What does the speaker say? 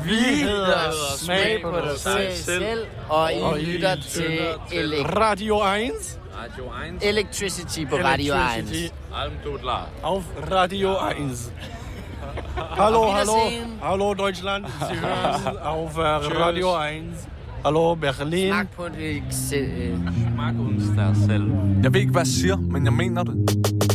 Vi hedder Smag på dig selv, og I lytter til Radio 1. Electricity på Radio 1. Auf Radio 1. Hallo Deutschland. Sie hören auf Radio 1. Hallo Berlin. Snak på det. Smag uns der selv. Jeg ved ikke, hvad jeg siger, men jeg mener det.